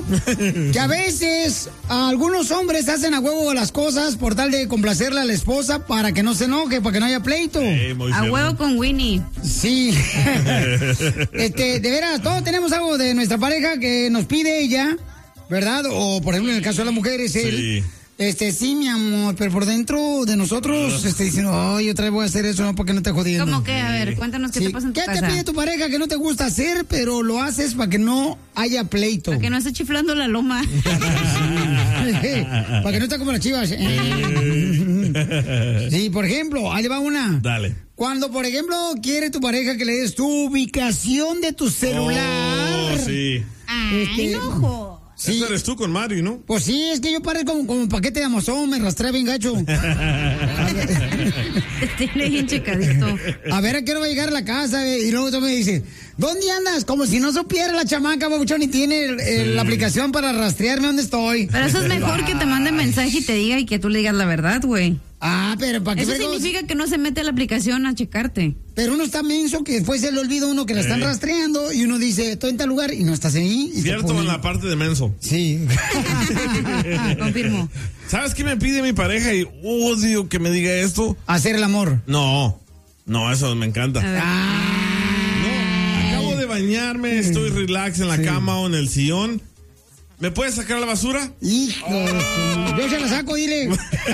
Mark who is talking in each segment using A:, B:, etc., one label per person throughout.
A: que a veces algunos hombres hacen a huevo las cosas por tal de complacerle a la esposa para que no se enoje, para que no haya pleito.
B: A huevo con Winnie.
A: Sí. De veras, todos tenemos algo de nuestra pareja que nos pide ella, ¿verdad? O por ejemplo en el caso de las mujeres, él. Sí, mi amor, pero por dentro de nosotros, diciendo, ay, otra vez voy a hacer eso, no, porque no te jodiendo.
B: ¿Cómo que? A ver, cuéntanos qué te pasa en tu casa.
A: ¿Qué te pide tu pareja que no te gusta hacer, pero lo haces para que no haya pleito?
B: Para que no esté chiflando la loma.
A: Para que no esté como las chivas. Sí, por ejemplo, ahí le va una.
C: Dale.
A: Cuando, por ejemplo, quiere tu pareja que le des tu ubicación de tu celular.
C: Sí.
B: Ay, no.
A: Sí.
C: Eso eres tú con Mario, ¿no?
A: Pues sí, es que yo paré como un paquete de Amazon, me rastré bien gacho.
B: Tiene bien checadito.
A: A ver, ¿a qué hora va a llegar a la casa? Y luego tú me dices, ¿dónde andas? Como si no supiera la chamaca, babuchón, y tiene la aplicación para rastrearme dónde estoy.
B: Pero eso es mejor que te mande mensaje y te diga y que tú le digas la verdad, güey.
A: Ah, pero ¿para qué?
B: Eso significa que no se mete a la aplicación a checarte.
A: Pero uno está menso que después se le olvida uno que la están rastreando y uno dice, estoy en tal lugar y no estás ahí.
C: Cierto, en la parte de menso.
A: Sí.
B: Confirmo.
C: ¿Sabes qué me pide mi pareja y odio que me diga esto?
A: Hacer el amor.
C: No, eso me encanta. No, acabo de bañarme, estoy relax en la cama o en el sillón. ¿Me puedes sacar la basura?
A: Hijo, yo se la saco, dile.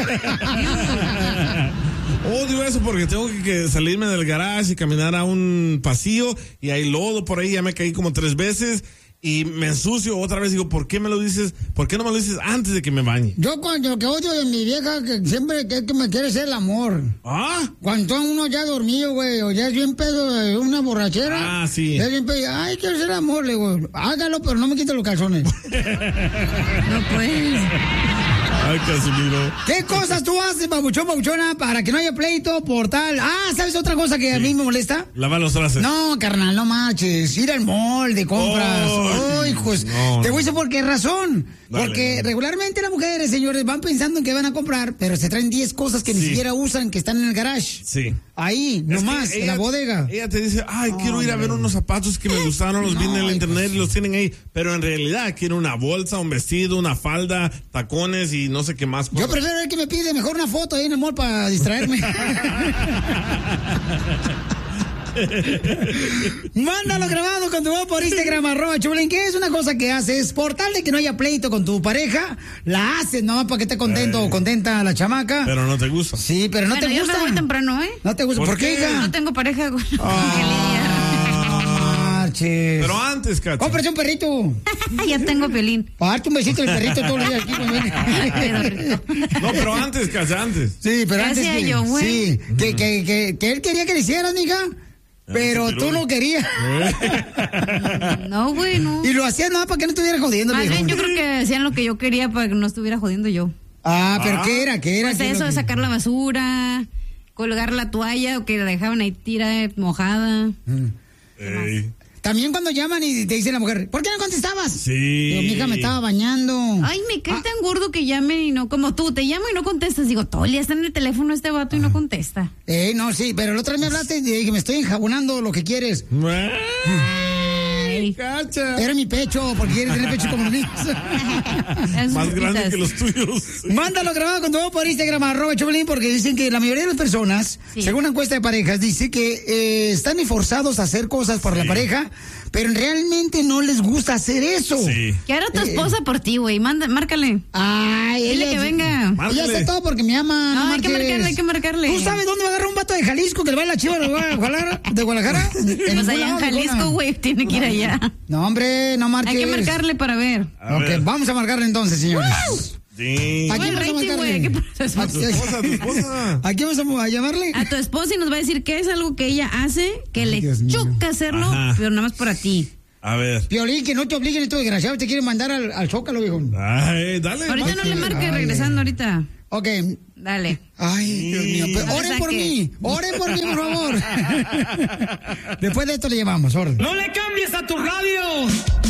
C: Odio eso porque tengo que salirme del garage y caminar a un pasillo y hay lodo por ahí, ya me caí como 3 veces y me ensucio otra vez. Digo, ¿por qué me lo dices? ¿Por qué no me lo dices antes de que me bañe?
A: Yo lo que odio de mi vieja que siempre que me quiere hacer el amor.
C: ¿Ah?
A: Cuando uno ya dormido, güey, o ya es bien pedo de una borrachera.
C: Ah, sí.
A: Ya es bien pedo, ay, quiero hacer el amor, le digo, hágalo, pero no me quite los calzones.
B: No puedes.
C: Ay, Casimiro.
A: ¿Qué cosas tú haces, babuchona, para que no haya pleito por tal? Ah, ¿sabes otra cosa que a mí me molesta?
C: Lavar los trastes.
A: No, carnal, no marches. Ir al mall de compras.
C: Oh,
A: hijos.
C: no,
A: Te voy a decir por qué razón.
C: Dale,
A: Porque
C: dale.
A: regularmente las mujeres, señores, van pensando en que van a comprar, pero se traen 10 cosas que ni siquiera usan, que están en el garage.
C: Sí.
A: Ahí, nomás, en la bodega.
C: Ella te dice, ay, quiero ir a ver unos zapatos que me gustaron, los vi en el internet y los tienen ahí. Pero en realidad quiere una bolsa, un vestido, una falda, tacones y no sé qué más cosas.
A: Yo prefiero ver que me pide mejor una foto ahí en el mall para distraerme. Mándalo grabado con tu voz por Instagram, @Chulín, que es una cosa que haces por tal de que no haya pleito con tu pareja, la haces nomás para que esté contento o contenta la chamaca.
C: Pero no te gusta.
A: Sí, pero no te gusta.
B: Yo me voy temprano, ¿eh?
A: No te gusta. ¿Por qué, hija?
B: No tengo pareja con que lidiar.
C: Pero antes, Katy.
A: Cómprate un perrito.
B: Ya tengo Piolín.
A: Para darte un besito al perrito todos los días aquí.
C: No, pero antes, Katy, antes.
A: Sí, pero
B: ¿Qué
A: antes
B: hacía yo, güey?
A: Sí, que él quería que le hicieras, mija. Pero tú no querías.
B: No, güey, no.
A: Y lo hacías nada para que no estuviera jodiendo.
B: Más
A: viejo.
B: bien, yo creo que hacían lo que yo quería para que no estuviera jodiendo yo.
A: Ah, pero ¿qué era?
B: Pues
A: ¿Qué
B: eso,
A: lo que-
B: sacar la basura, colgar la toalla o que la dejaban ahí tirada, mojada.
C: Ey.
A: También cuando llaman y te dice la mujer, ¿por qué no contestabas?
C: Sí.
A: Digo, mi hija me estaba bañando.
B: Ay, me cae tan gordo que llamen y no, como tú, te llamo y no contestas. Digo, todo el día está en el teléfono este vato y no contesta.
A: No, sí, pero el otro día me hablaste y dije, me estoy enjabonando lo que quieres.
B: Ay,
C: Cacha.
A: Era mi pecho, porque quieres tener pecho como los niños.
C: Más grande que los tuyos.
A: Mándalo grabado con tu voz por Instagram, @Choplin, porque dicen que la mayoría de las personas,
B: Sí.
A: según una encuesta de parejas, dice que están forzados a hacer cosas por la pareja, pero realmente no les gusta hacer eso.
C: Sí.
B: que hará tu esposa por ti, güey. Márcale.
A: Ay,
B: Dile
A: ella-
B: que venga.
A: Ella
C: Márcale.
A: hace todo porque me ama.
B: No, hay que
A: marches.
B: marcarle, hay que marcarle.
A: ¿Tú sabes dónde va a agarrar un vato de Jalisco que le va a la Chiva de Guadalajara? ¿De Guadalajara?
B: Pues allá en Jalisco, güey, tiene que ir allá.
A: No, hombre, no marches.
B: Hay que marcarle para ver.
C: A
A: Ok,
C: ver.
A: vamos a marcarle entonces, señores.
C: Sí.
A: ¿A quién
B: Buen
A: vamos a
B: rating, güey. ¿Qué
A: marcarle?
B: pasa?
C: A tu esposa.
A: ¿A quién vamos a llamarle?
B: A tu esposa y nos va a decir que es algo que ella hace, que
A: Ay,
B: le
A: Dios mío.
B: choca hacerlo,
C: Ajá.
B: pero nada más para ti.
C: A ver.
A: Piolín, que no te obliguen estos desgraciados, te quieren mandar al Zócalo, viejo.
C: Ay, dale.
B: Ahorita no le marque,
A: Ay.
B: regresando ahorita.
A: Ok.
B: Dale.
A: Ay, Dios mío. Pero
B: No le
A: oren por
B: saque.
A: mí, por favor. Después de esto le llevamos, orden.
D: ¡No le cambies a tu radio!